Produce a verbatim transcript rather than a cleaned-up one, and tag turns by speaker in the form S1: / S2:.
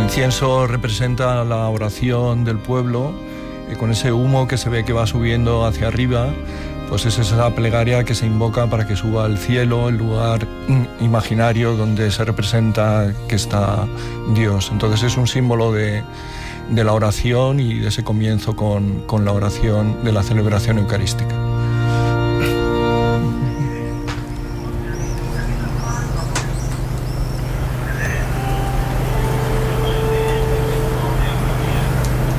S1: incienso representa la oración del pueblo, y con ese humo que se ve que va subiendo hacia arriba, pues es esa plegaria que se invoca para que suba al cielo, el lugar imaginario donde se representa que está Dios. Entonces es un símbolo de, de la oración y de ese comienzo con, con la oración de la celebración eucarística.